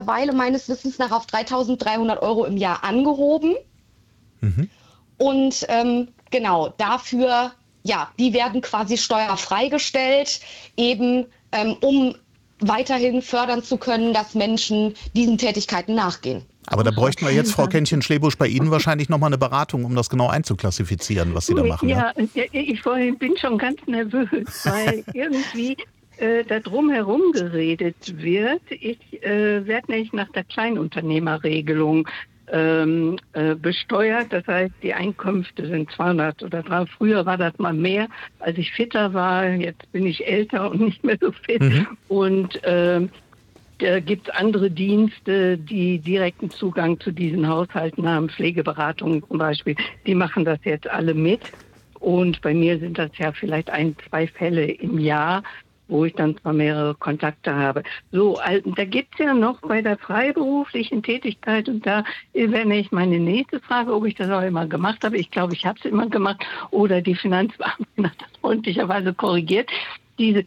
mittlerweile meines Wissens nach auf 3.300 € im Jahr angehoben. Mhm. Und genau, dafür, ja, die werden quasi steuerfrei gestellt, eben um weiterhin fördern zu können, dass Menschen diesen Tätigkeiten nachgehen. Aber da bräuchten wir jetzt, Frau Kännchen-Schlebusch, bei Ihnen wahrscheinlich nochmal eine Beratung, um das genau einzuklassifizieren, was Sie da machen. Ja, ich bin schon ganz nervös, weil irgendwie da drumherum geredet wird. Ich werde nämlich nach der Kleinunternehmerregelung besteuert. Das heißt, die Einkünfte sind 200 oder 300. Früher war das mal mehr, als ich fitter war. Jetzt bin ich älter und nicht mehr so fit. Mhm. Und da gibt es andere Dienste, die direkten Zugang zu diesen Haushalten haben, Pflegeberatungen zum Beispiel. Die machen das jetzt alle mit. Und bei mir sind das ja vielleicht 1, 2 Fälle im Jahr, wo ich dann zwar mehrere Kontakte habe. So, da gibt es ja noch bei der freiberuflichen Tätigkeit, und da wäre nämlich meine nächste Frage, ob ich das auch immer gemacht habe. Ich glaube, ich habe es immer gemacht, oder die Finanzbeamtin hat das freundlicherweise korrigiert. Diese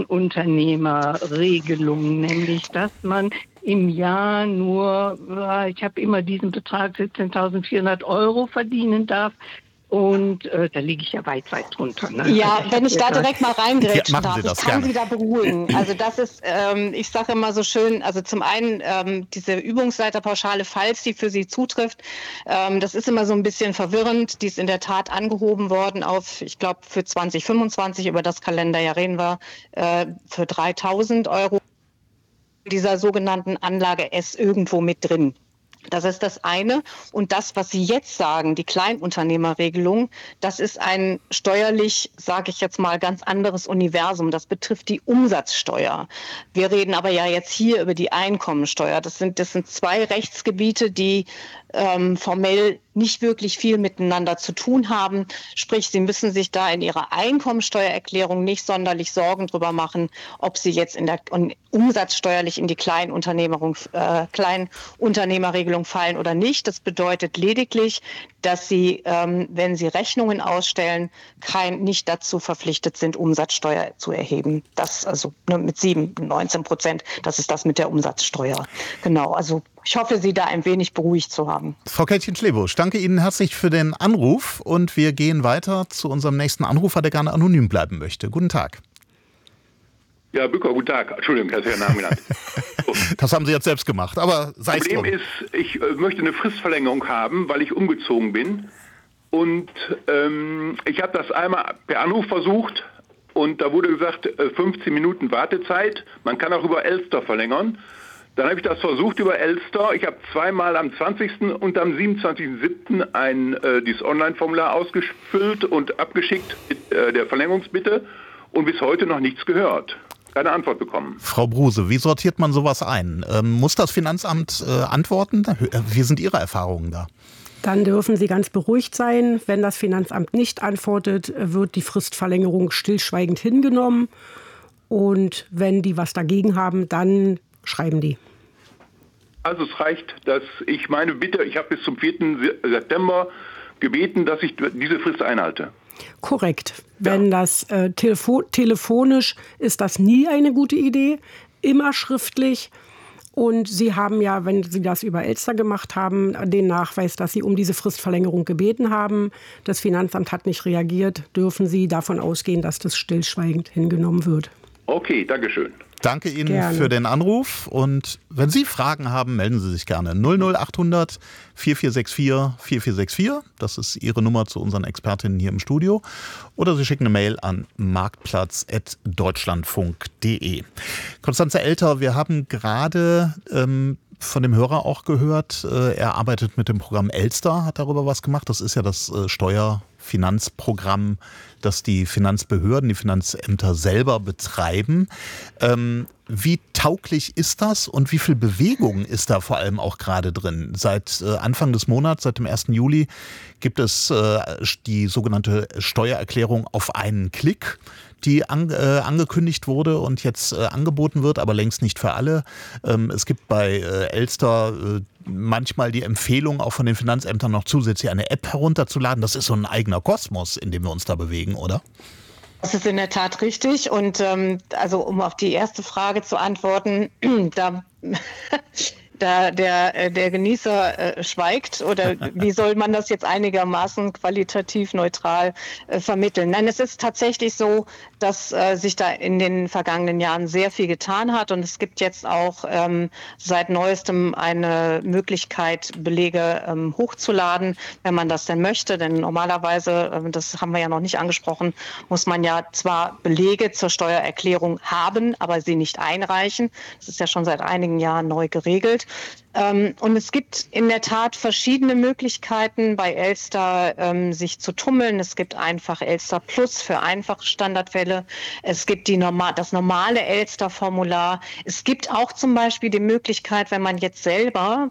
Kleinunternehmerregelung, nämlich, dass man im Jahr nur, ich habe immer diesen Betrag 17.400 € verdienen darf. Und da liege ich ja weit drunter. Ne? Ja, wenn ich da direkt mal reingrätschen darf, ich kann gerne. Sie da beruhigen. Also das ist, ich sage immer so schön, also zum einen diese Übungsleiterpauschale, falls die für Sie zutrifft, das ist immer so ein bisschen verwirrend. Die ist in der Tat angehoben worden auf, ich glaube, für 2025, über das Kalenderjahr reden wir, für 3.000 € dieser sogenannten Anlage S irgendwo mit drin. Das ist das eine. Und das, was Sie jetzt sagen, die Kleinunternehmerregelung, das ist ein steuerlich, sage ich jetzt mal, ganz anderes Universum. Das betrifft die Umsatzsteuer. Wir reden aber ja jetzt hier über die Einkommensteuer. Das sind 2 Rechtsgebiete, die formell nicht wirklich viel miteinander zu tun haben. Sprich, Sie müssen sich da in Ihrer Einkommensteuererklärung nicht sonderlich Sorgen drüber machen, ob Sie jetzt umsatzsteuerlich in die Kleinunternehmerregelung fallen oder nicht. Das bedeutet lediglich, dass Sie, wenn Sie Rechnungen ausstellen, nicht dazu verpflichtet sind, Umsatzsteuer zu erheben. Das also mit 19%. Das ist das mit der Umsatzsteuer. Genau, also ich hoffe, Sie da ein wenig beruhigt zu haben. Frau Kännchen-Schlebusch, danke Ihnen herzlich für den Anruf und wir gehen weiter zu unserem nächsten Anrufer, der gerne anonym bleiben möchte. Guten Tag. Ja, Bücker, guten Tag. Entschuldigung, hast du ja Namen genannt. So. Das haben Sie jetzt selbst gemacht, aber sei es drum. Problem ist, ich möchte eine Fristverlängerung haben, weil ich umgezogen bin. Und ich habe das einmal per Anruf versucht und da wurde gesagt, 15 Minuten Wartezeit. Man kann auch über Elster verlängern. Dann habe ich das versucht über Elster. Ich habe zweimal am 20. und am 27.07. dieses Online-Formular ausgefüllt und abgeschickt mit der Verlängerungsbitte und bis heute noch nichts gehört. Keine Antwort bekommen. Frau Bruse, wie sortiert man sowas ein? Muss das Finanzamt antworten? Wie sind Ihre Erfahrungen da? Dann dürfen Sie ganz beruhigt sein. Wenn das Finanzamt nicht antwortet, wird die Fristverlängerung stillschweigend hingenommen. Und wenn die was dagegen haben, dann schreiben die. Also es reicht, dass ich meine Bitte, ich habe bis zum 4. September gebeten, dass ich diese Frist einhalte. Korrekt. Wenn das telefonisch ist das nie eine gute Idee, immer schriftlich. Und Sie haben ja, wenn Sie das über Elster gemacht haben, den Nachweis, dass Sie um diese Fristverlängerung gebeten haben. Das Finanzamt hat nicht reagiert. Dürfen Sie davon ausgehen, dass das stillschweigend hingenommen wird. Okay, Dankeschön. Danke Ihnen für den Anruf und wenn Sie Fragen haben, melden Sie sich gerne. 00800 4464 4464, das ist Ihre Nummer zu unseren Expertinnen hier im Studio. Oder Sie schicken eine Mail an marktplatz@deutschlandfunk.de. Konstanze Elter, wir haben gerade von dem Hörer auch gehört, er arbeitet mit dem Programm Elster, hat darüber was gemacht. Das ist ja das Steuerfinanzprogramm, das die Finanzbehörden, die Finanzämter selber betreiben. Wie tauglich ist das und wie viel Bewegung ist da vor allem auch gerade drin? Seit Anfang des Monats, seit dem 1. Juli, gibt es die sogenannte Steuererklärung auf einen Klick, die angekündigt wurde und jetzt angeboten wird, aber längst nicht für alle. Es gibt bei Elster manchmal die Empfehlung, auch von den Finanzämtern noch zusätzlich eine App herunterzuladen. Das ist so ein eigener Kosmos, in dem wir uns da bewegen, oder? Das ist in der Tat richtig. Und also um auf die erste Frage zu antworten, da der Genießer schweigt oder wie soll man das jetzt einigermaßen qualitativ neutral vermitteln? Nein, es ist tatsächlich so, dass sich da in den vergangenen Jahren sehr viel getan hat und es gibt jetzt auch seit neuestem eine Möglichkeit, Belege hochzuladen, wenn man das denn möchte, denn normalerweise, das haben wir ja noch nicht angesprochen, muss man ja zwar Belege zur Steuererklärung haben, aber sie nicht einreichen. Das ist ja schon seit einigen Jahren neu geregelt. Und es gibt in der Tat verschiedene Möglichkeiten bei Elster sich zu tummeln. Es gibt einfach Elster Plus für einfache Standardfälle. Es gibt das normale Elster-Formular. Es gibt auch zum Beispiel die Möglichkeit, wenn man jetzt selber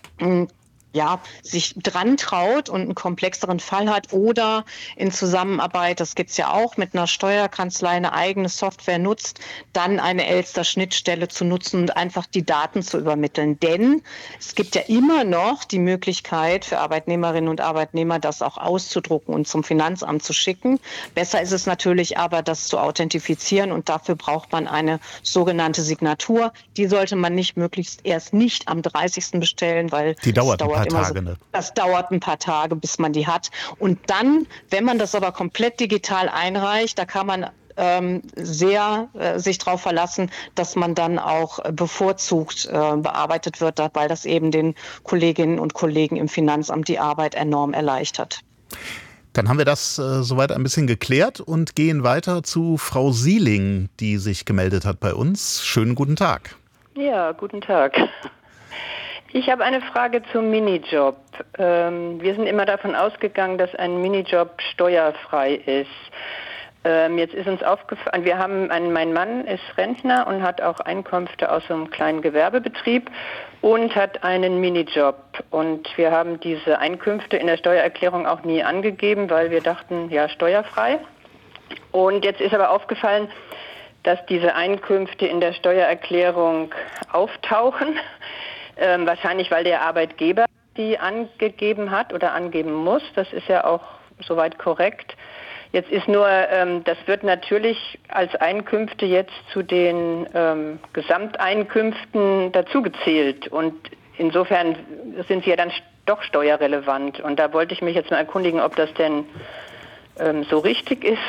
sich dran traut und einen komplexeren Fall hat oder in Zusammenarbeit, das gibt's ja auch, mit einer Steuerkanzlei eine eigene Software nutzt, dann eine Elster-Schnittstelle zu nutzen und einfach die Daten zu übermitteln. Denn es gibt ja immer noch die Möglichkeit für Arbeitnehmerinnen und Arbeitnehmer, das auch auszudrucken und zum Finanzamt zu schicken. Besser ist es natürlich aber, das zu authentifizieren und dafür braucht man eine sogenannte Signatur. Die sollte man möglichst erst nicht am 30. bestellen, weil die dauert ein paar Tage. Das dauert ein paar Tage, bis man die hat. Und dann, wenn man das aber komplett digital einreicht, da kann man sehr sich darauf verlassen, dass man dann auch bevorzugt bearbeitet wird, weil das eben den Kolleginnen und Kollegen im Finanzamt die Arbeit enorm erleichtert. Dann haben wir das soweit ein bisschen geklärt und gehen weiter zu Frau Sieling, die sich gemeldet hat bei uns. Schönen guten Tag. Ja, guten Tag. Ich habe eine Frage zum Minijob. Wir sind immer davon ausgegangen, dass ein Minijob steuerfrei ist. Jetzt ist uns aufgefallen, mein Mann ist Rentner und hat auch Einkünfte aus so einem kleinen Gewerbebetrieb und hat einen Minijob. Und wir haben diese Einkünfte in der Steuererklärung auch nie angegeben, weil wir dachten, ja, steuerfrei. Und jetzt ist aber aufgefallen, dass diese Einkünfte in der Steuererklärung auftauchen. Wahrscheinlich, weil der Arbeitgeber die angegeben hat oder angeben muss. Das ist ja auch soweit korrekt. Jetzt ist nur, das wird natürlich als Einkünfte jetzt zu den Gesamteinkünften dazugezählt. Und insofern sind sie ja dann doch steuerrelevant. Und da wollte ich mich jetzt mal erkundigen, ob das denn so richtig ist.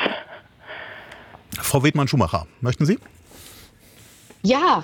Frau Wedmann-Schumacher, möchten Sie? Ja,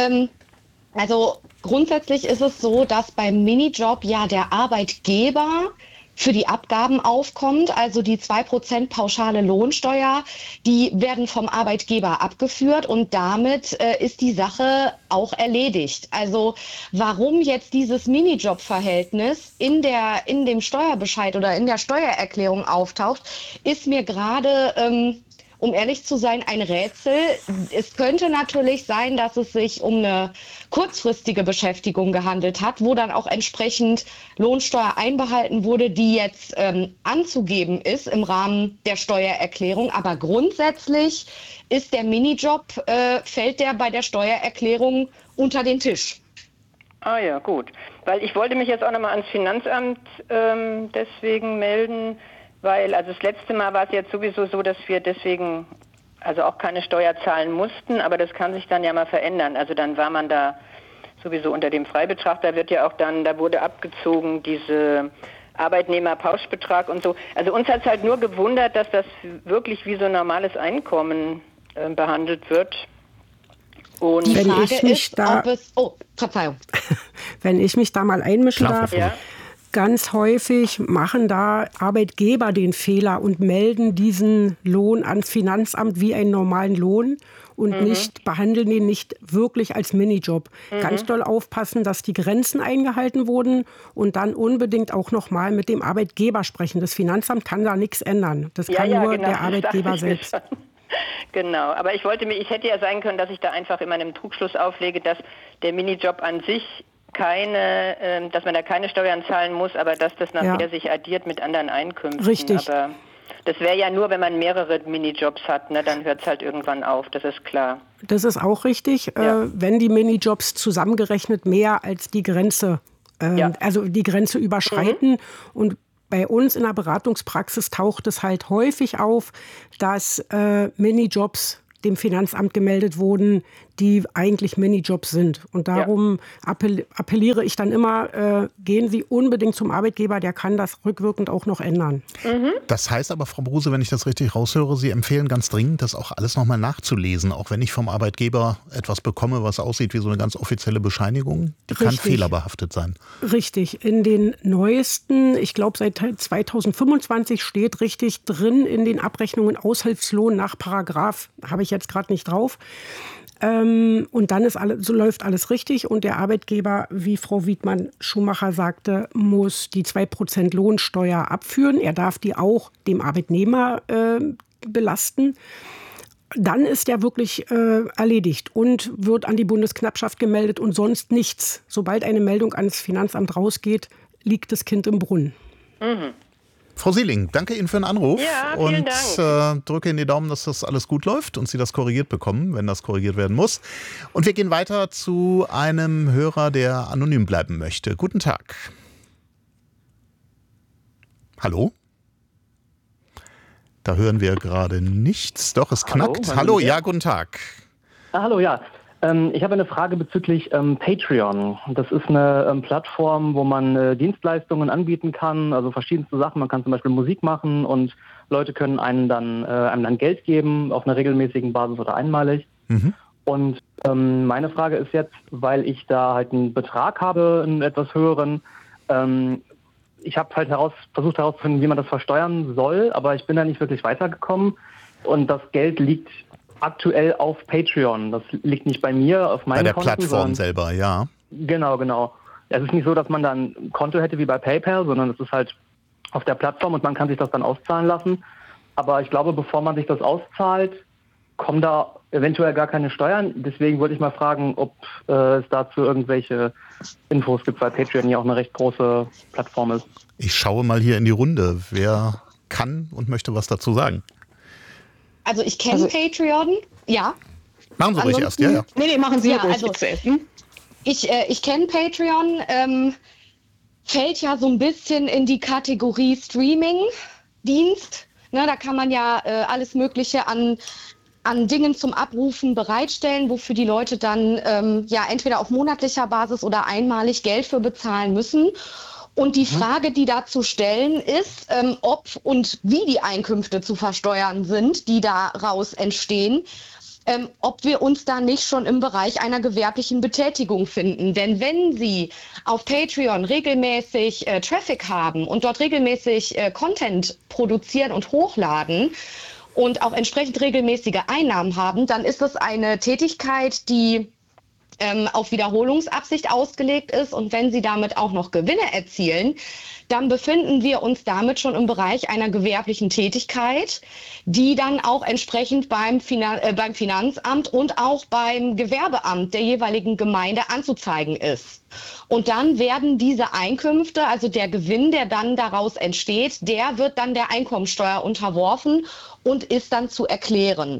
also grundsätzlich ist es so, dass beim Minijob ja der Arbeitgeber für die Abgaben aufkommt, also die 2% pauschale Lohnsteuer, die werden vom Arbeitgeber abgeführt und damit ist die Sache auch erledigt. Also warum jetzt dieses Minijob-Verhältnis in dem Steuerbescheid oder in der Steuererklärung auftaucht, ist mir gerade um ehrlich zu sein, ein Rätsel. Es könnte natürlich sein, dass es sich um eine kurzfristige Beschäftigung gehandelt hat, wo dann auch entsprechend Lohnsteuer einbehalten wurde, die jetzt anzugeben ist im Rahmen der Steuererklärung. Aber grundsätzlich ist der Minijob, fällt der bei der Steuererklärung unter den Tisch. Ah ja, gut. Weil ich wollte mich jetzt auch nochmal ans Finanzamt deswegen melden, weil also das letzte Mal war es jetzt sowieso so, dass wir deswegen also auch keine Steuer zahlen mussten, aber das kann sich dann ja mal verändern. Also dann war man da sowieso unter dem Freibetrag, da wurde abgezogen diese Arbeitnehmerpauschbetrag und so. Also uns hat es halt nur gewundert, dass das wirklich wie so ein normales Einkommen behandelt wird. Und die Frage ist, ob es... Oh, Verzeihung. Wenn ich mich da mal einmischen Klar, darf... Ja. Ganz häufig machen da Arbeitgeber den Fehler und melden diesen Lohn ans Finanzamt wie einen normalen Lohn und behandeln ihn nicht wirklich als Minijob. Ganz doll aufpassen, dass die Grenzen eingehalten wurden und dann unbedingt auch nochmal mit dem Arbeitgeber sprechen. Das Finanzamt kann da nichts ändern. Das kann nur der Arbeitgeber selbst. Genau, aber ich hätte ja sein können, dass ich da einfach in meinem Trugschluss auflege, dass der Minijob an sich dass man da keine Steuern zahlen muss, aber dass das nachher sich addiert mit anderen Einkünften. Richtig. Aber das wäre ja nur, wenn man mehrere Minijobs hat, ne, dann hört es halt irgendwann auf, das ist klar. Das ist auch richtig, wenn die Minijobs zusammengerechnet mehr als die Grenze, also die Grenze überschreiten. Und bei uns in der Beratungspraxis taucht es halt häufig auf, dass Minijobs dem Finanzamt gemeldet wurden, die eigentlich Minijobs sind. Und darum appelliere ich dann immer, gehen Sie unbedingt zum Arbeitgeber, der kann das rückwirkend auch noch ändern. Das heißt aber, Frau Bruse, wenn ich das richtig raushöre, Sie empfehlen ganz dringend, das auch alles nochmal nachzulesen, auch wenn ich vom Arbeitgeber etwas bekomme, was aussieht wie so eine ganz offizielle Bescheinigung. Die kann fehlerbehaftet sein. Richtig. In den neuesten, ich glaube seit 2025 steht richtig drin in den Abrechnungen Aushilfslohn nach Paragraph, habe ich jetzt gerade nicht drauf. Und dann so läuft alles richtig und der Arbeitgeber, wie Frau Wiedmann-Schumacher sagte, muss die 2% Lohnsteuer abführen. Er darf die auch dem Arbeitnehmer belasten. Dann ist er wirklich erledigt und wird an die Bundesknappschaft gemeldet und sonst nichts. Sobald eine Meldung ans Finanzamt rausgeht, liegt das Kind im Brunnen. Frau Sieling, danke Ihnen für den Anruf. Ja, vielen und drücke Ihnen die Daumen, dass das alles gut läuft und Sie das korrigiert bekommen, wenn das korrigiert werden muss. Und wir gehen weiter zu einem Hörer, der anonym bleiben möchte. Guten Tag. Hallo? Da hören wir gerade nichts. Doch, es knackt. Hallo, ja, guten Tag. Hallo, ja. Ich habe eine Frage bezüglich Patreon. Das ist eine Plattform, wo man Dienstleistungen anbieten kann, also verschiedenste Sachen. Man kann zum Beispiel Musik machen und Leute können einem dann Geld geben, auf einer regelmäßigen Basis oder einmalig. Und meine Frage ist jetzt, weil ich da halt einen Betrag habe, einen etwas höheren, ich habe halt versucht herauszufinden, wie man das versteuern soll, aber ich bin da nicht wirklich weitergekommen und das Geld liegt aktuell auf Patreon. Das liegt nicht bei mir, auf meinen Konten. Bei der Plattform selber, ja. Genau. Es ist nicht so, dass man da ein Konto hätte wie bei PayPal, sondern es ist halt auf der Plattform und man kann sich das dann auszahlen lassen. Aber ich glaube, bevor man sich das auszahlt, kommen da eventuell gar keine Steuern. Deswegen wollte ich mal fragen, ob es dazu irgendwelche Infos gibt, weil Patreon ja auch eine recht große Plattform ist. Ich schaue mal hier in die Runde. Wer kann und möchte was dazu sagen? Also ich kenne Patreon, ja. Machen Sie ruhig erst, ja. Nee, machen Sie ruhig. Also, ich kenne Patreon, fällt ja so ein bisschen in die Kategorie Streaming-Dienst. Ne, da kann man ja alles Mögliche an Dingen zum Abrufen bereitstellen, wofür die Leute dann entweder auf monatlicher Basis oder einmalig Geld für bezahlen müssen. Und die Frage, die da zu stellen ist, ob und wie die Einkünfte zu versteuern sind, die daraus entstehen, ob wir uns da nicht schon im Bereich einer gewerblichen Betätigung finden. Denn wenn Sie auf Patreon regelmäßig Traffic haben und dort regelmäßig Content produzieren und hochladen und auch entsprechend regelmäßige Einnahmen haben, dann ist es eine Tätigkeit, die auf Wiederholungsabsicht ausgelegt ist. Und wenn Sie damit auch noch Gewinne erzielen, dann befinden wir uns damit schon im Bereich einer gewerblichen Tätigkeit, die dann auch entsprechend beim Finanzamt und auch beim Gewerbeamt der jeweiligen Gemeinde anzuzeigen ist. Und dann werden diese Einkünfte, also der Gewinn, der dann daraus entsteht, der wird dann der Einkommensteuer unterworfen und ist dann zu erklären.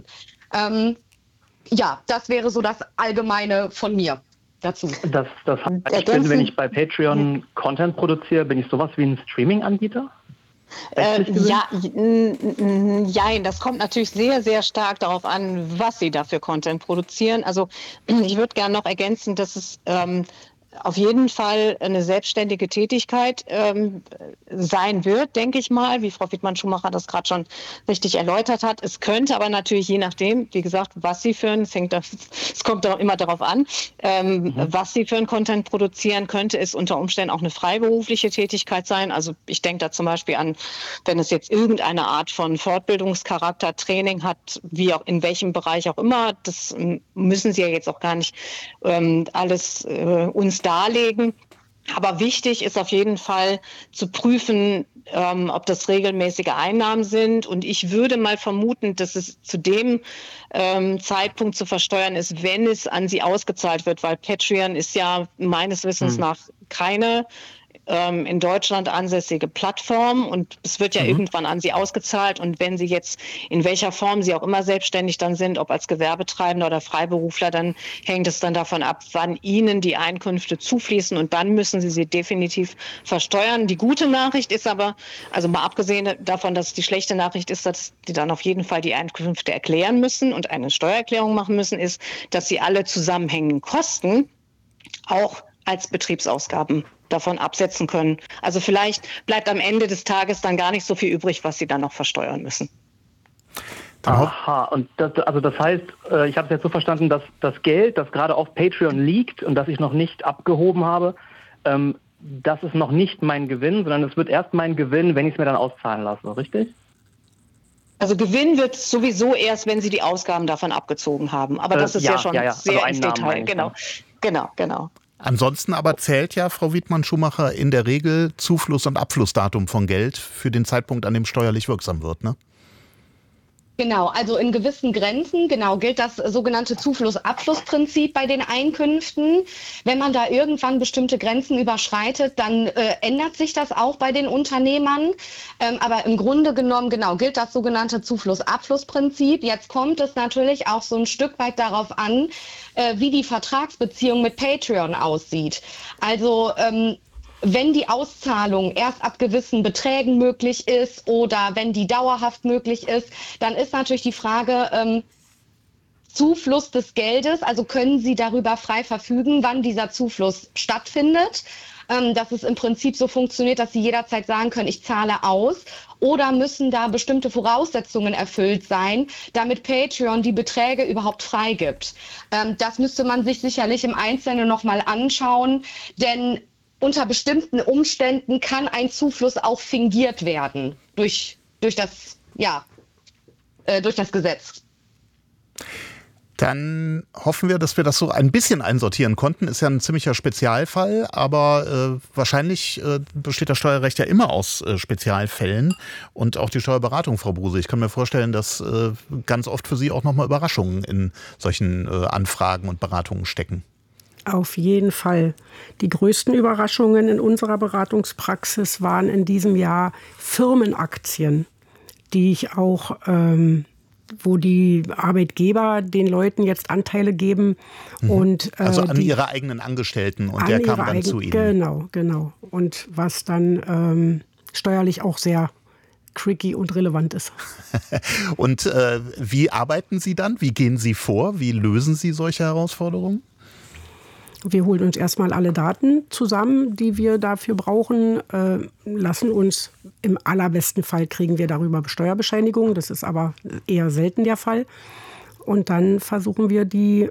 Ja, das wäre so das Allgemeine von mir dazu. Das heißt, wenn ich bei Patreon Content produziere, bin ich sowas wie ein Streaming-Anbieter? Das kommt natürlich sehr, sehr stark darauf an, was Sie da für Content produzieren. Also ich würde gerne noch ergänzen, dass es auf jeden Fall eine selbstständige Tätigkeit sein wird, denke ich mal, wie Frau Wiedmann-Schumacher das gerade schon richtig erläutert hat. Es könnte aber natürlich, je nachdem, wie gesagt, was Sie für es kommt immer darauf an, was Sie für einen Content produzieren, könnte es unter Umständen auch eine freiberufliche Tätigkeit sein. Also ich denke da zum Beispiel an, wenn es jetzt irgendeine Art von Fortbildungscharakter, Training hat, wie auch in welchem Bereich auch immer, das müssen Sie ja jetzt auch gar nicht alles uns darlegen. Aber wichtig ist auf jeden Fall zu prüfen, ob das regelmäßige Einnahmen sind. Und ich würde mal vermuten, dass es zu dem Zeitpunkt zu versteuern ist, wenn es an Sie ausgezahlt wird, weil Patreon ist ja meines Wissens nach keine in Deutschland ansässige Plattform und es wird ja irgendwann an Sie ausgezahlt. Und wenn Sie jetzt, in welcher Form Sie auch immer selbstständig dann sind, ob als Gewerbetreibender oder Freiberufler, dann hängt es dann davon ab, wann Ihnen die Einkünfte zufließen und dann müssen Sie sie definitiv versteuern. Die gute Nachricht ist aber, also mal abgesehen davon, dass die schlechte Nachricht ist, dass die dann auf jeden Fall die Einkünfte erklären müssen und eine Steuererklärung machen müssen, ist, dass sie alle zusammenhängenden Kosten auch als Betriebsausgaben davon absetzen können. Also vielleicht bleibt am Ende des Tages dann gar nicht so viel übrig, was sie dann noch versteuern müssen. Aha, und das heißt, ich habe es jetzt so verstanden, dass das Geld, das gerade auf Patreon liegt und das ich noch nicht abgehoben habe, das ist noch nicht mein Gewinn, sondern es wird erst mein Gewinn, wenn ich es mir dann auszahlen lasse, richtig? Also Gewinn wird sowieso erst, wenn Sie die Ausgaben davon abgezogen haben. Aber das ist ja schon sehr ins Detail. Genau. Ansonsten aber zählt ja, Frau Wiedmann-Schumacher, in der Regel Zufluss- und Abflussdatum von Geld für den Zeitpunkt, an dem steuerlich wirksam wird, ne? Genau, also in gewissen Grenzen, gilt das sogenannte Zufluss-Abfluss-Prinzip bei den Einkünften. Wenn man da irgendwann bestimmte Grenzen überschreitet, dann ändert sich das auch bei den Unternehmern. Aber im Grunde genommen, gilt das sogenannte Zufluss-Abfluss-Prinzip. Jetzt kommt es natürlich auch so ein Stück weit darauf an, wie die Vertragsbeziehung mit Patreon aussieht. Also wenn die Auszahlung erst ab gewissen Beträgen möglich ist oder wenn die dauerhaft möglich ist, dann ist natürlich die Frage, Zufluss des Geldes, also können Sie darüber frei verfügen, wann dieser Zufluss stattfindet, dass es im Prinzip so funktioniert, dass Sie jederzeit sagen können, ich zahle aus, oder müssen da bestimmte Voraussetzungen erfüllt sein, damit Patreon die Beträge überhaupt freigibt. Das müsste man sich sicherlich im Einzelnen nochmal anschauen, denn unter bestimmten Umständen kann ein Zufluss auch fingiert werden durch das Gesetz. Dann hoffen wir, dass wir das so ein bisschen einsortieren konnten. Ist ja ein ziemlicher Spezialfall, aber wahrscheinlich besteht das Steuerrecht ja immer aus Spezialfällen und auch die Steuerberatung, Frau Bruse. Ich kann mir vorstellen, dass ganz oft für Sie auch nochmal Überraschungen in solchen Anfragen und Beratungen stecken. Auf jeden Fall. Die größten Überraschungen in unserer Beratungspraxis waren in diesem Jahr Firmenaktien, die ich auch, wo die Arbeitgeber den Leuten jetzt Anteile geben. Und, also an ihre eigenen Angestellten und der kam dann zu Ihnen. Genau. Und was dann steuerlich auch sehr tricky und relevant ist. Und wie arbeiten Sie dann? Wie gehen Sie vor? Wie lösen Sie solche Herausforderungen? Wir holen uns erstmal alle Daten zusammen, die wir dafür brauchen, lassen uns, im allerbesten Fall kriegen wir darüber Steuerbescheinigungen, das ist aber eher selten der Fall. Und dann versuchen wir die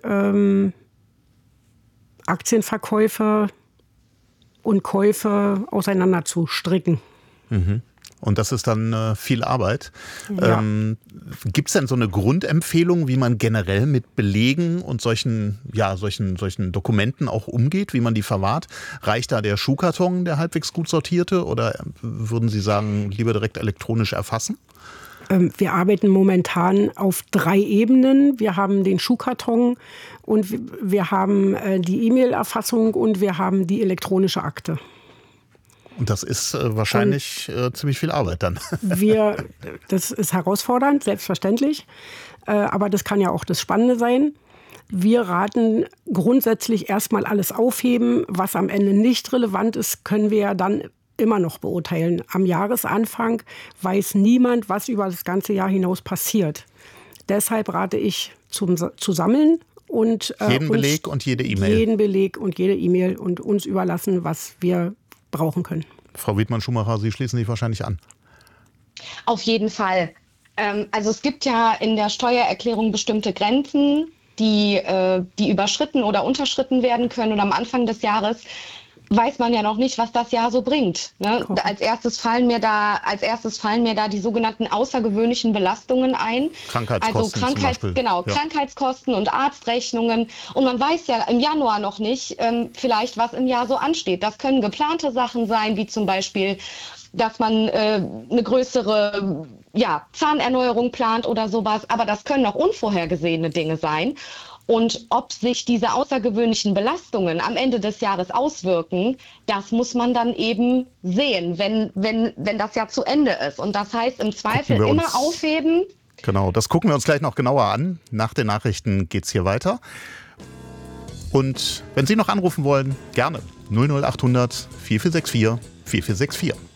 Aktienverkäufe und Käufe auseinander zu stricken. Und das ist dann viel Arbeit. Ja. Gibt es denn so eine Grundempfehlung, wie man generell mit Belegen und solchen Dokumenten auch umgeht, wie man die verwahrt? Reicht da der Schuhkarton, der halbwegs gut sortierte, oder würden Sie sagen, lieber direkt elektronisch erfassen? Wir arbeiten momentan auf 3 Ebenen. Wir haben den Schuhkarton und wir haben die E-Mail-Erfassung und wir haben die elektronische Akte. Und das ist wahrscheinlich ziemlich viel Arbeit dann. Das ist herausfordernd, selbstverständlich. Aber das kann ja auch das Spannende sein. Wir raten grundsätzlich erstmal alles aufheben. Was am Ende nicht relevant ist, können wir ja dann immer noch beurteilen. Am Jahresanfang weiß niemand, was über das ganze Jahr hinaus passiert. Deshalb rate ich zu sammeln. Und jeden Beleg und jede E-Mail. Jeden Beleg und jede E-Mail und uns überlassen, was wir brauchen können. Frau Wiedmann-Schumacher, Sie schließen sich wahrscheinlich an. Auf jeden Fall. Also es gibt ja in der Steuererklärung bestimmte Grenzen, die überschritten oder unterschritten werden können. Und am Anfang des Jahres weiß man ja noch nicht, was das Jahr so bringt. Ne? Als erstes fallen mir da die sogenannten außergewöhnlichen Belastungen ein. Krankheitskosten zum Beispiel. Genau, ja. Krankheitskosten und Arztrechnungen. Und man weiß ja im Januar noch nicht, vielleicht was im Jahr so ansteht. Das können geplante Sachen sein, wie zum Beispiel, dass man eine größere Zahnerneuerung plant oder sowas. Aber das können auch unvorhergesehene Dinge sein. Und ob sich diese außergewöhnlichen Belastungen am Ende des Jahres auswirken, das muss man dann eben sehen, wenn das Jahr zu Ende ist. Und das heißt im Zweifel immer aufheben. Genau, das gucken wir uns gleich noch genauer an. Nach den Nachrichten geht's hier weiter. Und wenn Sie noch anrufen wollen, gerne 00800 4464 4464.